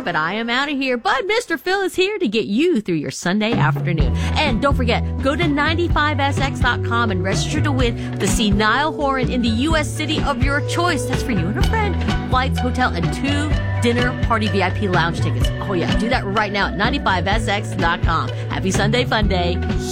but I am out of here. But Mr. Phil is here to get you through your Sunday afternoon. And don't forget, go to 95sx.com and register to win to see Niall Horan in the U.S. city of your choice. That's for you and a friend. Flights, hotel, and 2 dinner party VIP lounge tickets. Oh, yeah. Do that right now at 95sx.com. Happy Sunday Fun Day.